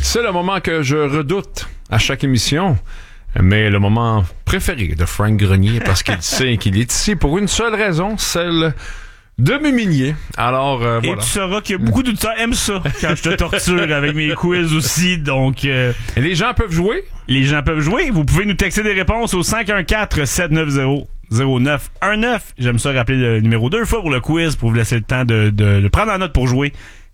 C'est le moment que je redoute à chaque émission, mais le moment préféré de Frank Grenier parce qu'il sait qu'il est ici pour une seule raison, celle de m'humilier. Alors, Et voilà. tu sauras que beaucoup d'auditeurs aiment ça quand je te torture avec mes quiz aussi. Donc, Et les gens peuvent jouer? les gens peuvent jouer. Vous pouvez nous texter des réponses au 514-790-0919. J'aime ça rappeler le numéro 2 fois pour le quiz pour vous laisser le temps de prendre en note pour jouer.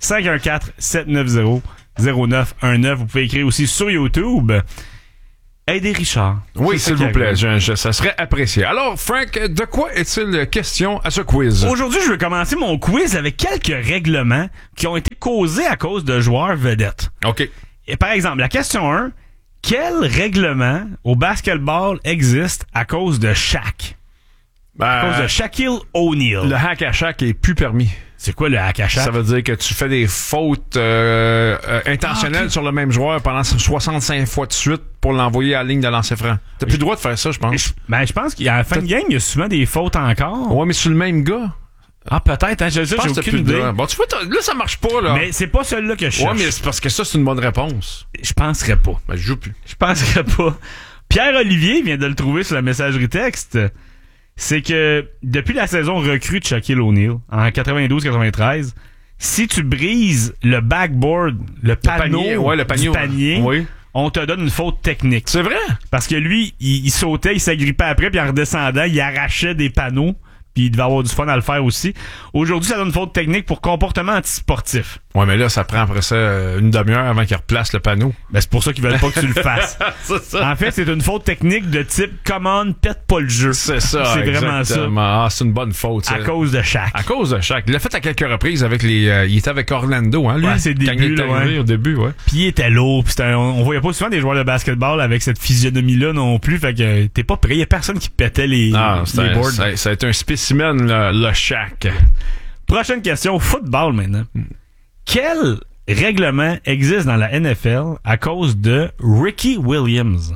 514-790-0919. Vous pouvez écrire aussi sur YouTube. Aidez Richard. Oui, C'est s'il ça vous qui plaît, arrive. ça serait apprécié. Alors, Frank, de quoi est-il question à ce quiz? Aujourd'hui, je vais commencer mon quiz avec quelques règlements qui ont été causés à cause de joueurs vedettes. OK. Et par exemple, la question 1, quel règlement au basketball existe à cause de Shaq? À cause de Shaquille O'Neal. Le hack à Shaq est plus permis. C'est quoi le hack à Shaq? Ça veut dire que tu fais des fautes intentionnelles sur le même joueur pendant 65 fois de suite pour l'envoyer à la ligne de lancer franc. T'as plus le droit de faire ça, je pense. Je pense qu'à la fin de game, il y a souvent des fautes encore. Ouais, mais sur le même gars. Ah, peut-être, hein, j'ai Je pense que t'as aucune plus le idée. droit. Bon, tu vois, là, ça marche pas, là. Mais c'est pas celui-là que je Ouais, cherche. mais c'est parce que ça, c'est une bonne réponse. Je penserais pas. Ben, je joue plus. Je penserais pas. Pierre-Olivier vient de le trouver sur la messagerie texte. C'est que depuis la saison recrue de Shaquille O'Neal, en 92-93, si tu brises le backboard, le panneau, le panier. du panier, Oui. on te donne une faute technique. C'est vrai? Parce que lui, il sautait, il s'agrippait après, puis en redescendant, il arrachait des panneaux, puis il devait avoir du fun à le faire aussi. Aujourd'hui, ça donne une faute technique pour comportement antisportif. Ouais, mais là, ça prend après ça une demi-heure avant qu'il replace le panneau. Ben, c'est pour ça qu'ils veulent pas que tu le fasses. C'est ça. En fait, c'est une faute technique de type « Come on, pète pas le jeu ». C'est ça, C'est vraiment exactement. Ah, c'est une bonne faute, ça. À cause de Shaq. À cause de Shaq. Il l'a fait à quelques reprises avec les... il était avec Orlando, hein, lui? Ouais, c'est le quand début, il est là, arrivé ouais. au début, ouais. Puis il était lourd. Puis on voyait pas souvent des joueurs de basketball avec cette physionomie-là non plus. Fait que t'es pas prêt. Il y a personne qui pétait les boards. Ça a été un spécimen, le Shaq. Prochaine question. Football maintenant. Quel règlement existe dans la NFL à cause de Ricky Williams?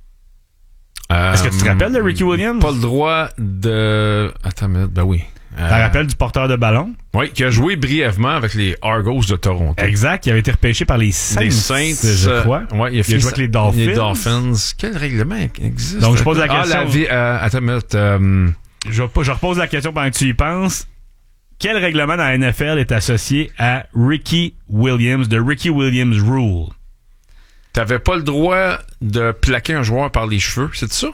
Est-ce que tu te rappelles de Ricky Williams? Pas le droit de... Attends une minute, ben oui. Tu te rappelles du porteur de ballon? Oui, qui a joué brièvement avec les Argos de Toronto. Exact, il avait été repêché par les Saints, je crois. Ouais, il a joué avec les Dolphins. Les Dolphins. Quel règlement existe? Donc, je pose la question. Attends une minute. Je repose la question pendant que tu y penses. Quel règlement dans la NFL est associé à Ricky Williams, de Ricky Williams Rule? T'avais pas le droit de plaquer un joueur par les cheveux, c'est ça?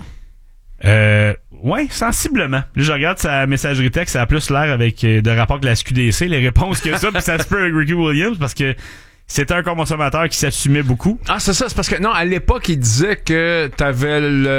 Ouais, sensiblement. Là, je regarde sa messagerie texte, ça a plus l'air avec de rapport que la SQDC, les réponses que ça, puis ça se peut avec Ricky Williams, parce que c'était un consommateur qui s'assumait beaucoup. Ah, c'est ça, c'est parce que, non, à l'époque, il disait que t'avais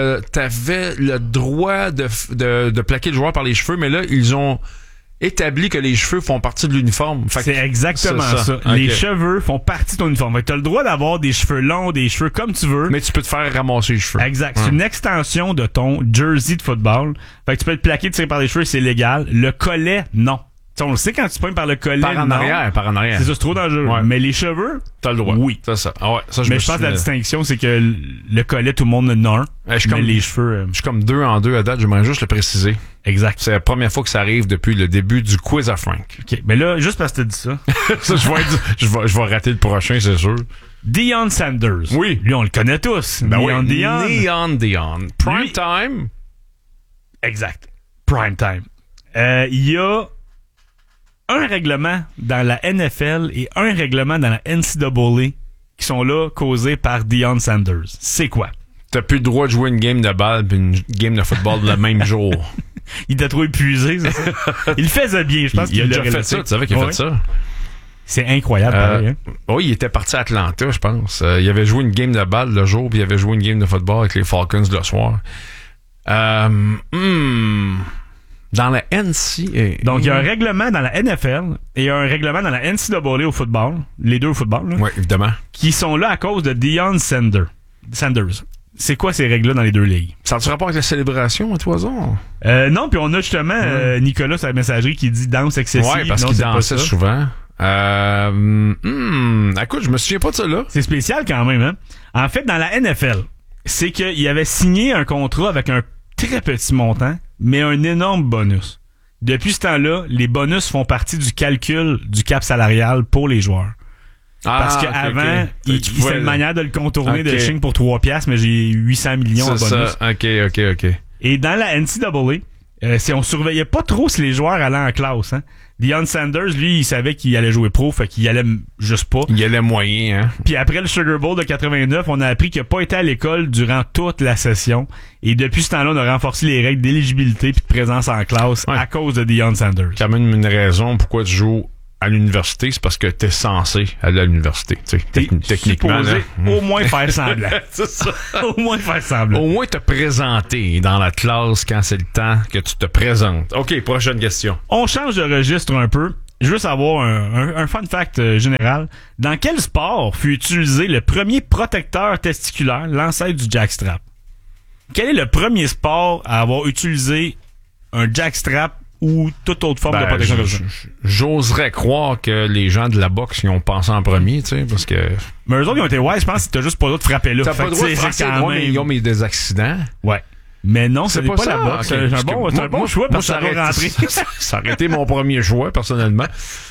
le droit de plaquer le joueur par les cheveux, mais là, ils ont établi que les cheveux font partie de l'uniforme. Fait c'est exactement ça. Okay. Les cheveux font partie de ton uniforme. Tu as le droit d'avoir des cheveux longs, des cheveux comme tu veux. Mais tu peux te faire ramasser les cheveux. Exact. C'est une extension de ton jersey de football. Fait que tu peux te plaquer, tirer par les cheveux, c'est légal. Le collet, non. T'sais, on le sait quand tu pognes par le collet. Par en arrière. C'est ça, c'est trop dangereux. Ouais. Mais les cheveux, t'as le droit. Oui. C'est ça. Ah ouais, ça, mais je pense que la distinction, c'est que le collet, tout le monde en a un. Mais les cheveux... Je suis comme 2 en 2 à date, j'aimerais juste le préciser. Exact. C'est la première fois que ça arrive depuis le début du quiz à Frank. OK. Mais là, juste parce que t'as dit ça. Ça, je vais rater le prochain, c'est sûr. Deion Sanders. Oui. Lui, on le connaît tous. Ben Deion. Deion. Prime time. Exact. Prime time. Il y a un règlement dans la NFL et un règlement dans la NCAA qui sont là causés par Deion Sanders. C'est quoi? T'as plus le droit de jouer une game de balle puis une game de football le même jour. Il t'a trop épuisé, c'est ça? Il le faisait bien, je pense qu'il a déjà fait ça. Tu savais qu'il a fait ça? C'est incroyable, pareil, hein? Oui, il était parti à Atlanta, je pense. Il avait joué une game de balle le jour puis il avait joué une game de football avec les Falcons le soir. Dans la NCAA. Donc, il y a un règlement dans la NFL et il y a un règlement dans la NCAA au football, les deux au football, là, oui, évidemment, qui sont là à cause de Deion Sanders. C'est quoi ces règles-là dans les deux ligues? Ça a-tu rapport avec la célébration à Toison? Non, puis on a justement Nicolas sur la messagerie qui dit danse excessive. Oui, parce qu'il dansait souvent. Écoute, je me souviens pas de ça là. C'est spécial quand même, hein? En fait, dans la NFL, c'est qu'il avait signé un contrat avec un très petit montant, mais un énorme bonus. Depuis ce temps-là, les bonus font partie du calcul du cap salarial pour les joueurs. Parce qu'avant, okay. c'était une manière de le contourner de Okay. Shing pour 3 piastres, mais j'ai 800 millions en C'est bonus. ça. OK. Et dans la NCAA, on surveillait pas trop si les joueurs allaient en classe. Hein. Deion Sanders, lui, il savait qu'il allait jouer pro, fait qu'il allait juste pas. Il y a les moyens, hein. Puis après le Sugar Bowl de 89, on a appris qu'il n'a pas été à l'école durant toute la session. Et depuis ce temps-là, on a renforcé les règles d'éligibilité puis de présence en classe à cause de Deion Sanders. Quand même une raison pourquoi tu joues à l'université, c'est parce que t'es censé aller à l'université. Techniquement. Supposé Là. au moins faire semblant. C'est ça. Au moins faire semblant. Au moins te présenter dans la classe quand c'est le temps que tu te présentes. OK, prochaine question. On change de registre un peu. Je veux savoir un fun fact général. Dans quel sport fut utilisé le premier protecteur testiculaire, l'ancêtre du jackstrap? Quel est le premier sport à avoir utilisé un jackstrap ou toute autre forme de protection comme ça? J'oserais croire que les gens de la boxe y ont pensé en premier, tu sais, parce que... Mais eux autres, ils ont été ouais, je pense que t'as juste pas le droit de frapper là. T'as pas le droit de frapper, mais ils ont mis des accidents. Ouais. Mais non, c'est pas ça. la boxe. Okay. C'est un bon choix parce que ça va rentrer. Ça aurait été mon premier choix, personnellement.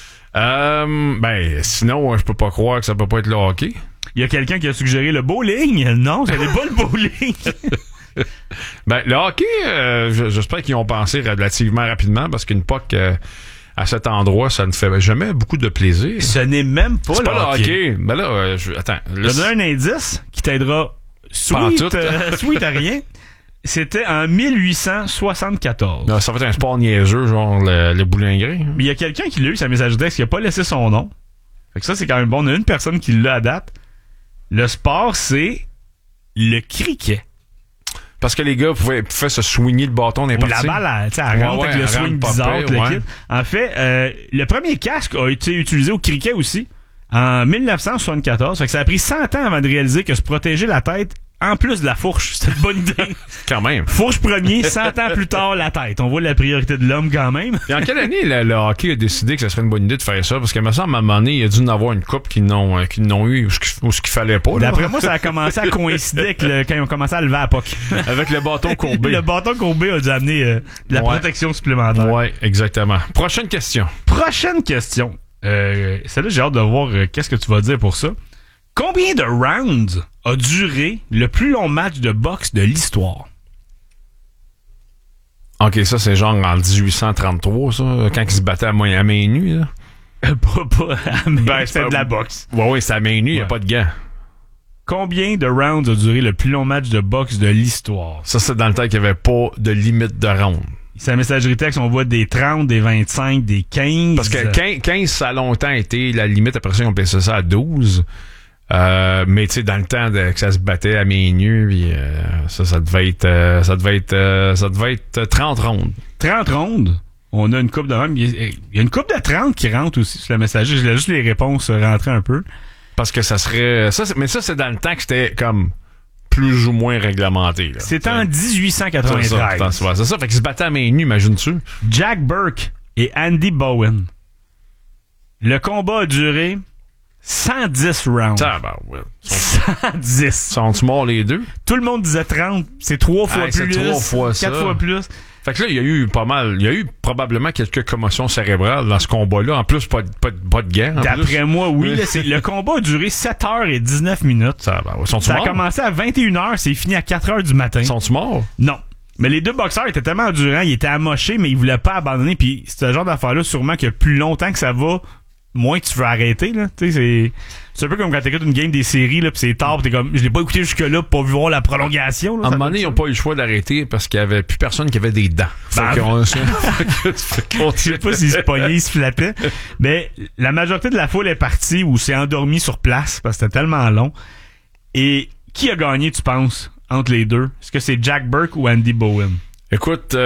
Sinon, je peux pas croire que ça peut pas être le hockey. Il y a quelqu'un qui a suggéré le bowling. Non, c'était pas le bowling. Le hockey, j'espère qu'ils ont pensé relativement rapidement parce qu'une POC à cet endroit, ça ne fait jamais beaucoup de plaisir. Ce n'est même pas C'est le pas hockey. le hockey. Ben là, attends. Je vais donner un indice qui t'aidera sweet à rien. C'était en 1874. Non, ça va être un sport niaiseux, genre le boulingrin. Mais il y a quelqu'un qui l'a eu, sa message texte, qui a pas laissé son nom. Fait que ça, c'est quand même bon. On a une personne qui l'a à date. Le sport, c'est le cricket. Parce que les gars pouvaient se swinger le bâton Ou la balle, elle rentre avec le swing bizarre. En fait, le premier casque a été utilisé au cricket aussi en 1974. Fait que ça a pris 100 ans avant de réaliser que se protéger la tête, en plus de la fourche, c'était une bonne idée. Quand même. Fourche premier, 100 ans plus tard, la tête. On voit la priorité de l'homme quand même. Et en quelle année le hockey a décidé que ça serait une bonne idée de faire ça? Parce que, me semble, à un moment donné, il y a dû en avoir une couple qui n'ont eu ou ce qu'il fallait pas. Là. D'après moi, ça a commencé à coïncider avec quand ils ont commencé à lever à POC. Avec le bâton courbé. Le bâton courbé a dû amener de la protection supplémentaire. Ouais, exactement. Prochaine question. Celle-là, j'ai hâte de voir qu'est-ce que tu vas dire pour ça. Combien de rounds a duré le plus long match de boxe de l'histoire? OK, ça, c'est genre en 1833, ça, quand ils se battaient à main nue, là. C'est de la boxe. Ouais, c'est à main nue, il n'y a pas de gants. Combien de rounds a duré le plus long match de boxe de l'histoire? Ça, c'est dans le temps qu'il n'y avait pas de limite de round. C'est la messagerie texte, on voit des 30, des 25, des 15. Parce que 15, ça a longtemps été la limite. Après ça, ils ont passé ça à 12. Mais tu sais, dans le temps que ça se battait à main nue, puis ça devait être 30 rondes. 30 rondes? On a une coupe de même. Il y a une coupe de 30 qui rentre aussi sur la messagerie. Je laisse juste les réponses rentrer un peu. Parce que ça serait... mais ça, c'est dans le temps que c'était comme plus ou moins réglementé. C'était en 1893. C'est ça, fait qu'ils se battaient à main nue, imagine-tu? Jack Burke et Andy Bowen. Le combat a duré 110 rounds. Ouais. 110. Sont-ils morts les deux? Tout le monde disait 30. C'est 3 fois plus. C'est 3 fois ça. 4 fois plus. Fait que là, il y a eu probablement quelques commotions cérébrales dans ce combat-là. En plus, pas de guerre. D'après moi, oui. Là, le combat a duré 7h19 minutes. Ça a commencé à 21h, c'est fini à 4h du matin. Sont-ils morts? Non. Mais les deux boxeurs étaient tellement endurants, ils étaient amochés, mais ils voulaient pas abandonner. Puis c'est ce genre d'affaire-là, sûrement que plus longtemps que ça va, moins tu veux arrêter, là. Tu sais, c'est un peu comme quand t'écoutes une game des séries, là, pis c'est tard, pis t'es comme, je l'ai pas écouté jusque-là pour pas voir la prolongation, là. À un moment donné, ils ont pas eu le choix d'arrêter parce qu'il y avait plus personne qui avait des dents. Je sais pas s'ils se pognaient, ils se flattaient. Mais la majorité de la foule est partie ou s'est endormie sur place parce que c'était tellement long. Et qui a gagné, tu penses, entre les deux? Est-ce que c'est Jack Burke ou Andy Bowen? Écoute,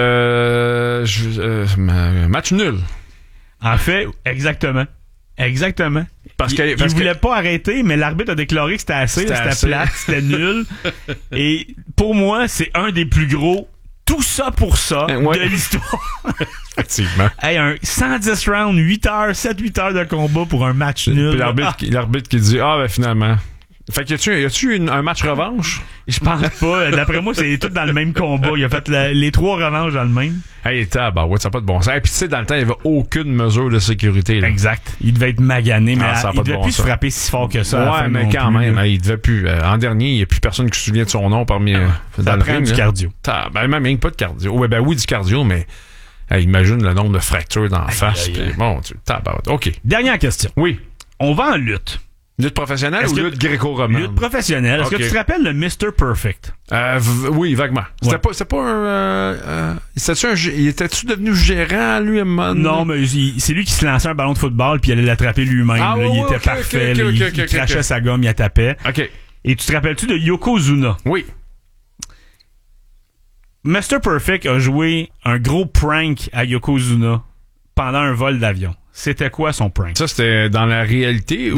match nul. En fait, exactement. Parce qu'il voulait pas arrêter, mais l'arbitre a déclaré que c'était assez. C'était plate, c'était nul. Et pour moi, c'est un des plus gros tout ça pour ça de l'histoire. Effectivement. Hey, un 110 rounds, 7-8 heures de combat pour un match nul. Puis l'arbitre qui dit, finalement, Fait que y a-tu un match revanche? Je pense pas. D'après moi, c'est tout dans le même combat. Il a fait les 3 revanches dans le même. Hey, ça n'a pas de bon sens. Et puis, tu sais, dans le temps, il n'y avait aucune mesure de sécurité. Là. Exact. Il devait être magané, mais il devait plus se frapper si fort que ça. Ouais, mais quand même, il devait plus. En dernier, il n'y a plus personne qui se souvient de son nom parmi dans le ring. Du cardio. Même pas de cardio. Ouais, oui, du cardio, mais imagine le nombre de fractures dans la face. Bon, OK. Dernière question. Oui. On va en lutte. Lutte professionnelle ou lutte gréco-romaine? Lutte professionnelle. Est-ce que tu te rappelles le Mr. Perfect? Oui, vaguement. Ouais. C'était pas un... il était-tu devenu gérant, lui, à un moment donné? Non, mais c'est lui qui se lançait un ballon de football puis il allait l'attraper lui-même. Il était parfait. Il crachait sa gomme, il la tapait. OK. Et tu te rappelles-tu de Yokozuna? Oui. Mr. Perfect a joué un gros prank à Yokozuna pendant un vol d'avion. C'était quoi son prank? Ça, c'était dans la réalité?